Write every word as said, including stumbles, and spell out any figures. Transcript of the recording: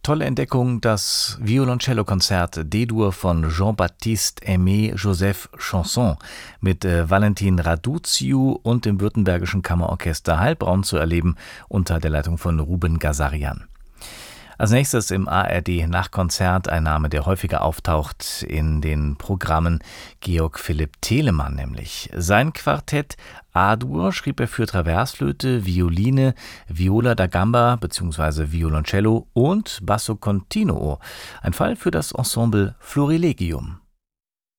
Tolle Entdeckung, das Violoncello-Konzert D-Dur von Jean-Baptiste Aimé Joseph Chanson mit äh, Valentin Raduțiu und dem Württembergischen Kammerorchester Heilbronn zu erleben unter der Leitung von Ruben Gazarian. Als nächstes im A R D-Nachkonzert ein Name, der häufiger auftaucht in den Programmen, Georg Philipp Telemann nämlich. Sein Quartett A-Dur schrieb er für Traversflöte, Violine, Viola da Gamba bzw. Violoncello und Basso Continuo. Ein Fall für das Ensemble Florilegium.